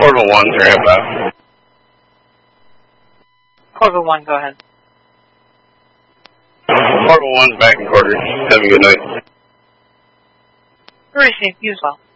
Corville 1, 305. Corville 1, go ahead. Corville 1's back in quarters. Have a good night. Received. You as well.